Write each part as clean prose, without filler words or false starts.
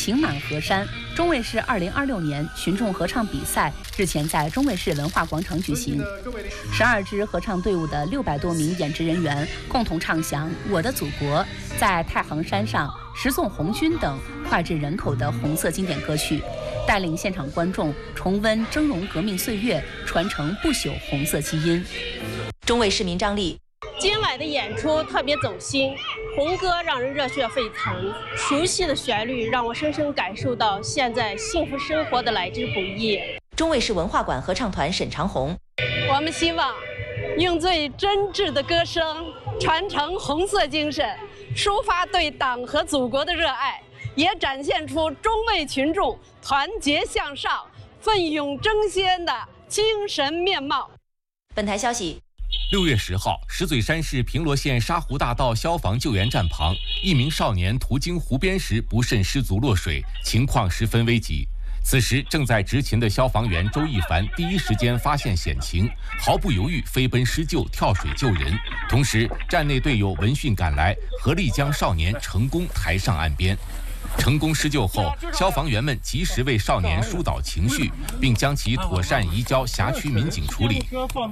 情满河山”中卫市2026年群众合唱比赛日前在中卫市文化广场举行。12支合唱队伍的600多名演职人员共同唱响《我的祖国》、在太行山上、十送红军等脍炙人口的红色经典歌曲，带领现场观众重温峥嵘革命岁月，传承不朽红色基因。 中卫市民张丽： 今晚的演出特别走心，红歌让人热血沸腾，熟悉的旋律让我深深感受到现在幸福生活的来之不易。 中卫市文化馆合唱团沈长红： 我们希望用最真挚的歌声传承红色精神，抒发对党和祖国的热爱，也展现出中卫群众团结向上、奋勇争先的精神面貌。 本台消息 ，6月10号，石嘴山市平罗县沙湖大道消防救援站旁，一名少年途经湖边时不慎失足落水，情况十分危急。此时正在执勤的消防员周一凡第一时间发现险情，毫不犹豫飞奔施救，跳水救人。同时，站内队友闻讯赶来，合力将少年成功抬上岸边。成功施救后，消防员们及时为少年疏导情绪，并将其妥善移交辖区民警处理。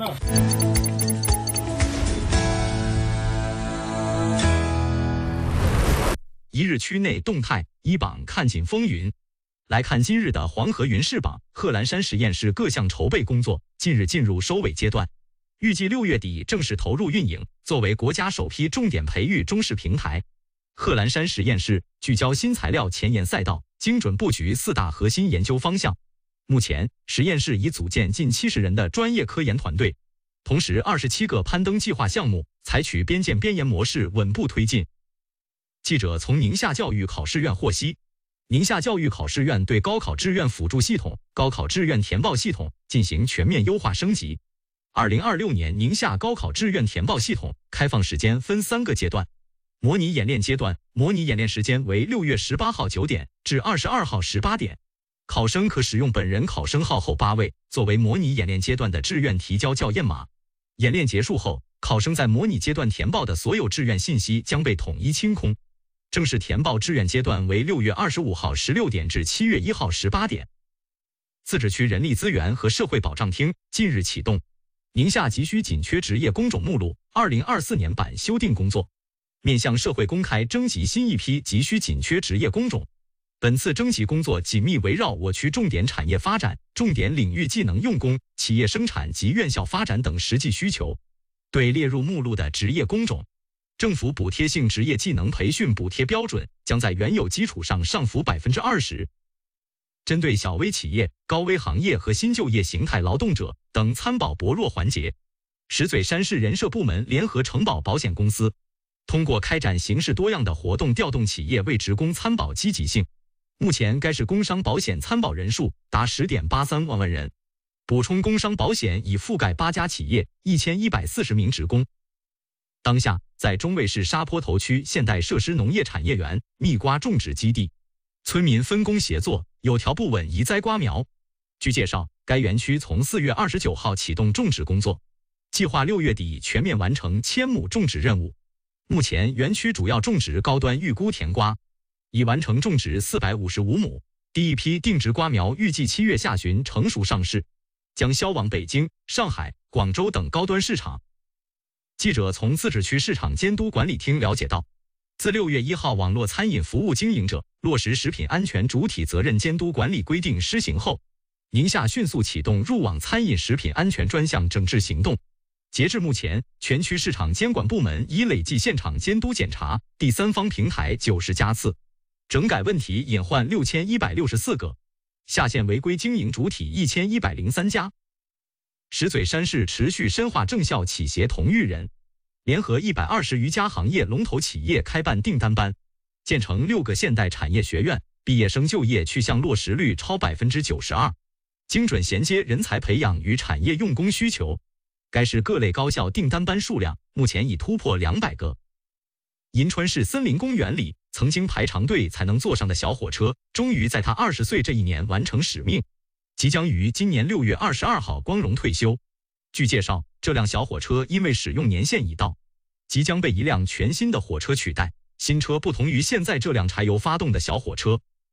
一日区内动态一榜看尽风云。来看今日的黄河云视榜，贺兰山实验室各项筹备工作近日进入收尾阶段，预计6月底正式投入运营。作为国家首批重点培育中试平台，贺兰山实验室聚焦新材料前沿赛道，精准布局4大核心研究方向。目前，实验室已组建近70人的专业科研团队，同时27个攀登计划项目采取边建边研模式稳步推进。记者从宁夏教育考试院获悉，宁夏教育考试院对高考志愿辅助系统、高考志愿填报系统进行全面优化升级。2026年宁夏高考志愿填报系统开放时间分3个阶段。模拟演练阶段，模拟演练时间为6月18号9点至22号18点，考生可使用本人考生号后8位作为模拟演练阶段的志愿提交校验码。演练结束后，考生在模拟阶段填报的所有志愿信息将被统一清空。正式填报志愿阶段为6月25号16点至7月1号18点。自治区人力资源和社会保障厅近日启动宁夏急需紧缺职业工种目录2024年版修订工作，面向社会公开征集新一批急需紧缺职业工种。本次征集工作紧密围绕我区重点产业发展、重点领域技能用工、企业生产及院校发展等实际需求，对列入目录的职业工种，政府补贴性职业技能培训补贴标准将在原有基础上上浮20%。针对小微企业、高危行业和新就业形态劳动者等参保薄弱环节，石嘴山市人社部门联合承保保险公司，通过开展形式多样的活动调动企业为职工参保积极性。目前该市工伤保险参保人数达10.83万人，补充工伤保险已覆盖8家企业1140名职工。当下，在中卫市沙坡头区现代设施农业产业园蜜瓜种植基地，村民分工协作，有条不紊移栽瓜苗。据介绍，该园区从4月29号启动种植工作，计划6月底全面完成1000亩种植任务。目前，园区主要种植高端预估甜瓜，已完成种植455亩，第一批定植瓜苗预计7月下旬成熟上市，将销往北京、上海、广州等高端市场。记者从自治区市场监督管理厅了解到，自6月1号网络餐饮服务经营者落实食品安全主体责任监督管理规定施行后，宁夏迅速启动入网餐饮食品安全专项整治行动。截至目前，全区市场监管部门已累计现场监督检查第三方平台90家次，整改问题隐患6164个，下线违规经营主体1103家。石嘴山市持续深化正校企协同育人，联合120余家行业龙头企业开办订单班，建成6个现代产业学院，毕业生就业去向落实率超92%，精准衔接人才培养与产业用工需求。该市各类高校订单班数量目前已突破200个。银川市森林公园里，曾经排长队才能坐上的小火车，终于在他20岁这一年完成使命，即将于今年6月22号光荣退休。据介绍，这辆小火车因为使用年限已到，即将被一辆全新的火车取代。新车不同于现在这辆柴油发动的小火车，